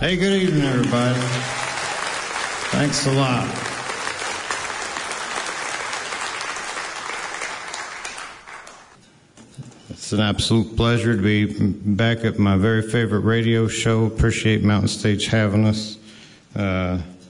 Hey, good evening, everybody. Thanks a lot. It's an absolute pleasure to be back at my very favorite radio show. Appreciate Mountain Stage having us.